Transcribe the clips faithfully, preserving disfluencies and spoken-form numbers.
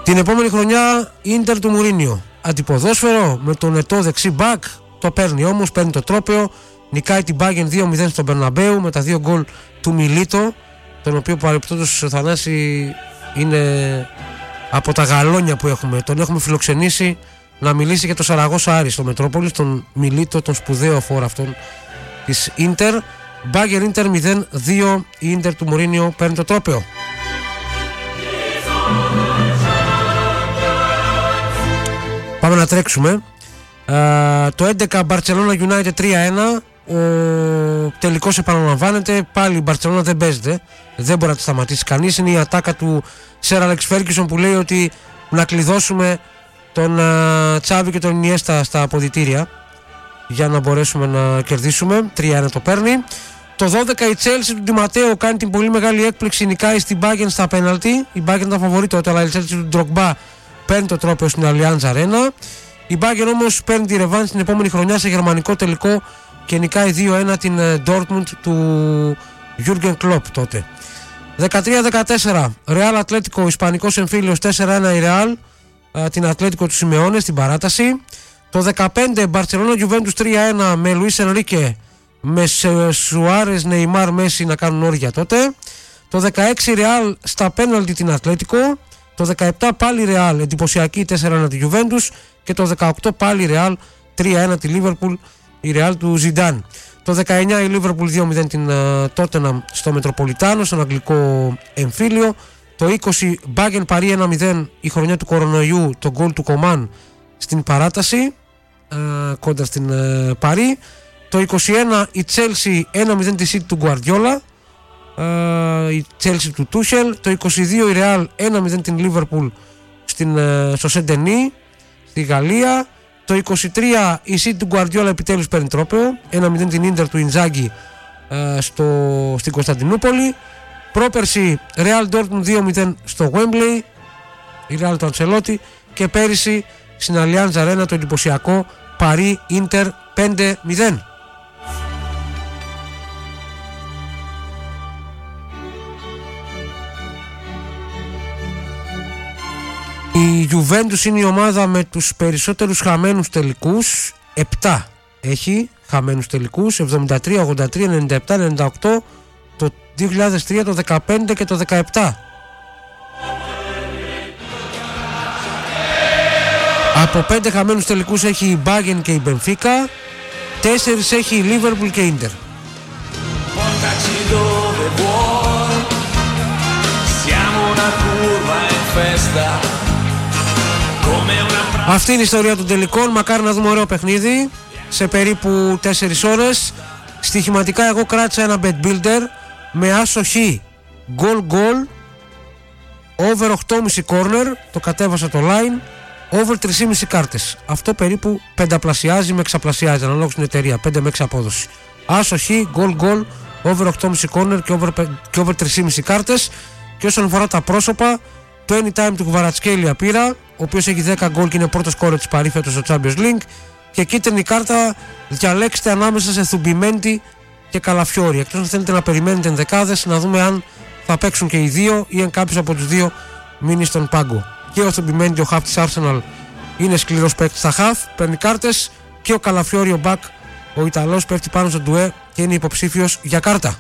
Την επόμενη χρονιά Ίντερ του Μουρίνιο. Αντιποδόσφαιρο με τον ετώ δεξί μπακ. Το παίρνει όμως, παίρνει το τρόπαιο. Νικάει την Bayern δύο μηδέν στον Μπερναμπέου με τα δύο γκολ του Μιλίτο, τον οποίο παρεπτόντως Θανάση είναι από τα γαλόνια που έχουμε. Τον έχουμε φιλοξενήσει να μιλήσει για το Σαραγώσα Άρη στο Μετρόπολης, τον Μιλίτο, τον σπουδαίο φόρ αυτόν της Ίντερ. Bayern Ίντερ μηδέν δύο, η Ίντερ του Μουρίνιο παίρνει το τρόπαιο. Πάμε να τρέξουμε. Uh, το έντεκα Barcelona United τρία ένα. Ο τελικός επαναλαμβάνεται. Πάλι η Barcelona δεν παίζεται. Δεν μπορεί να τη σταματήσει κανείς. Είναι η ατάκα του Σερ Αλεξ Φέργκισον που λέει ότι να κλειδώσουμε τον uh, Τσάβι και τον Ινιέστα στα αποδυτήρια για να μπορέσουμε να κερδίσουμε. τρία ένα το παίρνει. Το δώδεκα η Chelsea του Ντι Ματέο κάνει την πολύ μεγάλη έκπληξη. Νικάει στην Bayern στα πέναλτι. Η Bayern ήταν φαβορί τότε, αλλά η Chelsea του Ντρογκμπά παίρνει το τρόπαιο στην Allianz Arena. Η Bayern όμως παίρνει τη ρεβάνς την επόμενη χρονιά σε γερμανικό τελικό και νικάει δύο ένα την Dortmund του Jürgen Klopp τότε. δεκατρία δεκατέσσερα Real Atlético, Ισπανικός εμφύλιος τέσσερα ένα η Real, την Atlético του Σιμεώνε στην παράταση. Το δεκαπέντε Barcelona Juventus τρία ένα με Luis Enrique, με Suárez, Neymar, Messi να κάνουν όρια τότε. Το δεκαέξι Real στα πέναλτι την Atlético. Το δεκαεπτά πάλι Real, εντυπωσιακή τέσσερα ένα τη Juventus. Και το δεκαοκτώ πάλι Real τρία ένα τη Liverpool, η Real του Ζιντάν. Το δεκαεννιά η Liverpool δύο μηδέν την uh, Tottenham στο Μετροπολιτάνο, στον αγγλικό εμφύλιο. Το είκοσι Bayern Paris ένα μηδέν, η χρονιά του κορονοϊού, το γκολ του Κομάν στην παράταση uh, κοντά στην uh, Paris. Το είκοσι ένα η Chelsea ένα μηδέν τη City του Guardiola, uh, η Chelsea του Tuchel. Το είκοσι δύο η Real ένα μηδέν την Liverpool στην, uh, στο Σεντενί στη Γαλλία. Το είκοσι τρία η City του Guardiola επιτέλους παίρνει τρόπαιο, ένα μηδέν την Inter του Inzaghi ε, στο, στην Κωνσταντινούπολη. Πρόπερση Real Dortmund δύο μηδέν στο Wembley, η Real του Ancelotti. Και πέρυσι στην Allianz Arena το εντυπωσιακό Paris Inter πέντε μηδέν. Η Juventus είναι η ομάδα με τους περισσότερους χαμένους τελικούς. επτά έχει χαμένους τελικούς, εβδομήντα τρία, ογδόντα τρία, ενενήντα επτά, ενενήντα οκτώ, το δύο χιλιάδες τρία, το δεκαπέντε και το δεκαεπτά. Από πέντε χαμένους τελικούς έχει η Bayern και η Benfica, τέσσερις έχει η Liverpool και η Inter. Αυτή είναι η ιστορία των τελικών. Μακάρι να δούμε ωραίο παιχνίδι σε περίπου τέσσερις ώρες. Στοιχηματικά εγώ κράτησα ένα bet builder με άσο χ, goal goal, over οκτώ κόμμα πέντε corner, το κατέβασα το line, over τρία κόμμα πέντε κάρτες. Αυτό περίπου πενταπλασιάζει με εξαπλασιάζει αναλόγως στην εταιρεία, πέντε με έξι απόδοση. Άσο χ, goal goal, over οκτώ κόμμα πέντε corner και over, και over τρία κόμμα πέντε κάρτες. Και όσον αφορά τα πρόσωπα, το anytime του Κβαρατσκέλια πήρα, ο οποίος έχει δέκα γκολ και είναι πρώτος σκόρερ της Παρί φέτος στο Champions League. Και κίτρινη κάρτα διαλέξτε ανάμεσα σε Θουμπιμέντι και Καλαφιόρι. Εκτός αν θέλετε να περιμένετε ενδεκάδες, να δούμε αν θα παίξουν και οι δύο ή αν κάποιος από τους δύο μείνει στον πάγκο. Και ο Θουμπιμέντι, ο χαφ της Arsenal, είναι σκληρός παίκτης στα χαφ, παίρνει κάρτες. Και ο Καλαφιόρι, ο μπακ, ο Ιταλός, πέφτει πάνω στο ντουέ και είναι υποψήφιος για κάρτα.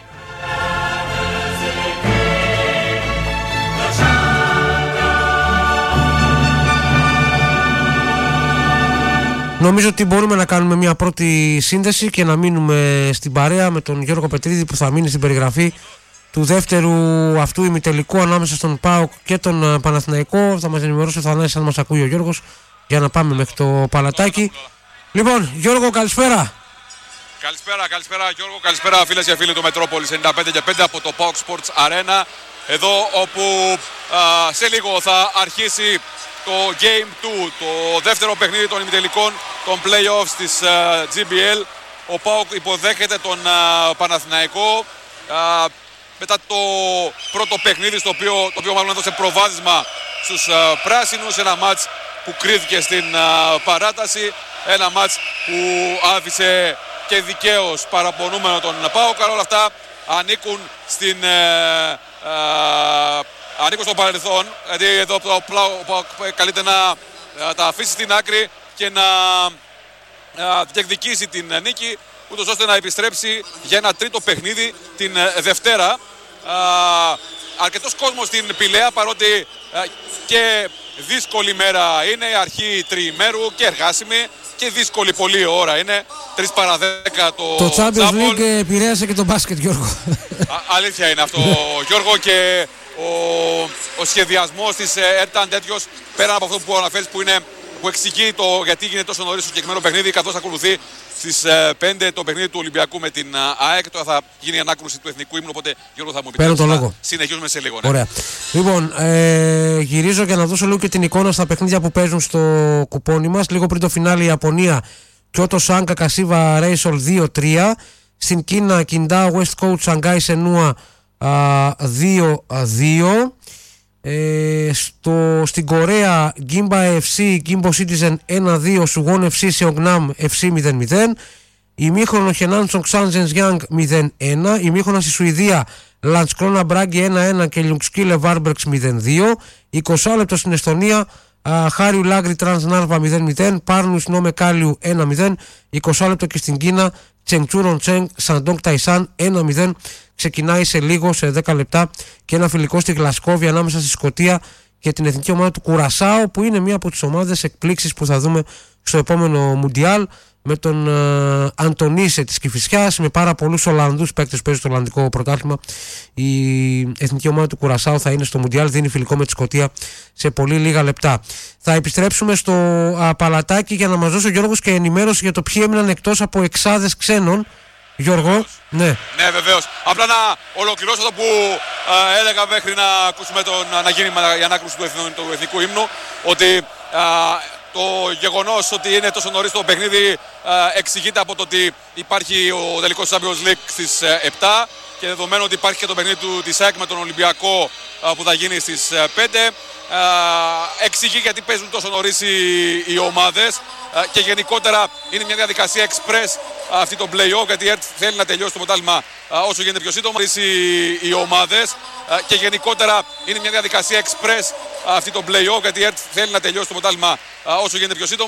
Νομίζω ότι μπορούμε να κάνουμε μια πρώτη σύνδεση και να μείνουμε στην παρέα με τον Γιώργο Πετρίδη που θα μείνει στην περιγραφή του δεύτερου αυτού ημιτελικού ανάμεσα στον ΠΑΟΚ και τον Παναθηναϊκό. Θα μας ενημερώσει ο Θανάσης αν μας ακούει ο Γιώργος για να πάμε μέχρι το Παλατάκι. Λοιπόν, Γιώργο, καλησπέρα. Καλησπέρα, καλησπέρα Γιώργο, καλησπέρα φίλες και φίλοι του Μετρόπολης ενενήντα πέντε και πέντε από το ΠΑΟΚ Sports Arena. Εδώ όπου α, σε λίγο θα αρχίσει το Game δύο, το δεύτερο παιχνίδι των ημιτελικών των play-offs της uh, τζι μπι ελ. Ο ΠΑΟΚ υποδέχεται τον uh, Παναθηναϊκό uh, μετά το πρώτο παιχνίδι στο οποίο, το οποίο μάλλον έδωσε προβάδισμα στους uh, πράσινους, ένα μάτς που κρίθηκε στην uh, παράταση, ένα μάτς που άφησε και δικαίως παραπονούμενο τον ΠΑΟΚ. Παρ' όλα αυτά ανήκουν στην uh, uh, ανήκουν στο παρελθόν. Δηλαδή εδώ το Πάοκ καλείται να τα αφήσει στην άκρη και να διεκδικήσει την νίκη, ούτως ώστε να επιστρέψει για ένα τρίτο παιχνίδι την Δευτέρα. Αρκετός κόσμος στην Πηλαία, παρότι και δύσκολη μέρα είναι, η αρχή τριημέρου και εργάσιμη και δύσκολη πολλή ώρα είναι. τρεις παρά δέκα το Το Champions League επηρέασε και το μπάσκετ, Γιώργο. Α, αλήθεια είναι αυτό, Γιώργο, και ο, ο σχεδιασμός της ΕΡΤ ήταν τέτοιος, πέραν από αυτό που αναφέρεις, που, είναι, που εξηγεί το γιατί γίνεται τόσο νωρίς το συγκεκριμένο παιχνίδι, καθώς ακολουθεί στις πέντε το παιχνίδι του Ολυμπιακού με την ΑΕΚ. Τώρα θα γίνει η ανάκρουση του εθνικού ύμνου, οπότε Γιώργο θα μου επιτρέψει να συνεχίσουμε σε λίγο. Ναι. Ωραία. Λοιπόν, ε, γυρίζω για να δώσω λίγο και την εικόνα στα παιχνίδια που παίζουν στο κουπόνι μας. Λίγο πριν το φινάλι η Ιαπωνία, Κιώτο Σάνκα Κασίβα Ρέισολ δύο τρία. Στην Κίνα, Κιντά West Coast Σανγκάι Σενούα δύο δύο. Ε, στο, στην Κορέα Γκίμπα εφ σι Γκίμπο Citizen ένα δύο, Σουγόν εφ σι Σεογνάμ εφ σι μηδέν μηδέν. Ημίχρονο Χενάντσον Ξάνζενς Γιάνγκ μηδέν ένα. Ημίχρονα στη Σουηδία Λαντσκρόνα Μπράγκη ένα ένα και Λιουξκίλε Βάρμπρεξ μηδέν δύο. είκοσι λεπτό στην Εστονία Χάριου Λάγκρι Τρανς Νάρβα μηδέν μηδέν. Πάρνου Νόμε Κάλιου ένα μηδέν. είκοσι λεπτό και στην Κίνα Τσενγκτσούρον Τσενγκ Σαντόγκ Ταϊσάν ένα μηδέν. Ξεκινάει σε λίγο, σε δέκα λεπτά, και ένα φιλικό στη Γλασκόβη ανάμεσα στη Σκωτία και την εθνική ομάδα του Κουρασάο, που είναι μία από τις ομάδες εκπλήξεις που θα δούμε στο επόμενο Μουντιάλ, με τον uh, Αντωνίσε της Κηφισιάς, με πάρα πολλούς Ολλανδούς παίκτες που παίζουν στο Ολλανδικό πρωτάθλημα. Η εθνική ομάδα του Κουρασάο θα είναι στο Μουντιάλ, δίνει φιλικό με τη Σκωτία σε πολύ λίγα λεπτά. Θα επιστρέψουμε στο uh, παλατάκι για να μας δώσει ο Γιώργος και ενημέρωση για το ποιοι έμειναν εκτός από εξάδες ξένων. Γιώργο, ναι. Ναι, βεβαίως. Απλά να ολοκληρώσω αυτό που α, έλεγα μέχρι να ακούσουμε τον, να γίνει η ανάκρουση του, εθνικού, του εθνικού ύμνου, ότι α, το γεγονός ότι είναι τόσο νωρίς το παιχνίδι α, εξηγείται από το ότι υπάρχει ο τελικός Champions League στις επτά, και δεδομένου ότι υπάρχει και το παιχνίδι του της ΑΕΚ με τον Ολυμπιακό α, που θα γίνει στις πέντε. Α, εξηγεί γιατί παίζουν τόσο νωρίς οι, οι ομάδες, α, και γενικότερα είναι μια διαδικασία express α, αυτή το play-off, γιατί η ΕΡΤ θέλει να τελειώσει το πρωτάθλημα όσο γίνεται πιο σύντομα οι, οι ομάδες, α, και γενικότερα είναι μια διαδικασία express α, αυτή το play-off, γιατί η ΕΡΤ θέλει να τελειώσει το πρωτάθλημα όσο γίνεται πιο σύντομα.